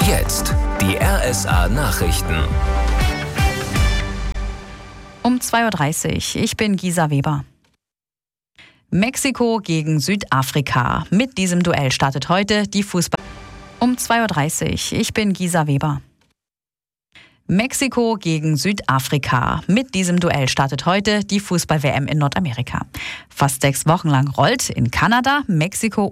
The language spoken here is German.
Jetzt die RSA Nachrichten. Um 2:30 Uhr. Ich bin Gisa Weber. Mexiko gegen Südafrika. Mit diesem Duell startet heute die Fußball. Um 2:30 Uhr. Ich bin Gisa Weber. Mexiko gegen Südafrika. Mit diesem Duell startet heute die Fußball-WM in Nordamerika. Fast 6 Wochen lang rollt in Kanada, Mexiko